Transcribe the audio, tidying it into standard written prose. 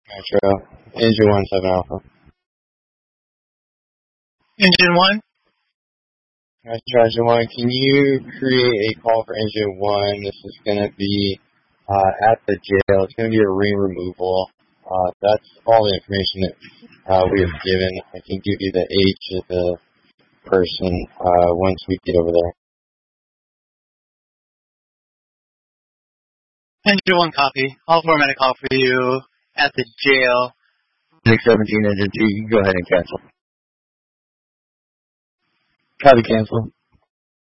Metro. Engine 1, 7 Alpha. Engine 1? Metro, Engine 1, can you create a call for Engine 1? This is going to be at the jail. It's going to be a ring removal. That's all the information that we have given. I can give you the age of the person once we get over there. Engine 1 copy. I'll format a call for you at the jail. 617 Engine 2, you can go ahead and cancel. Copy cancel.